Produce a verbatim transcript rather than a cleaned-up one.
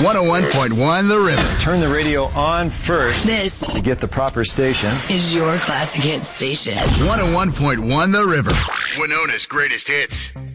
one oh one point one The River. Turn the radio on first This to get the proper station. is your classic hit station. one oh one point one The River. Winona's greatest hits.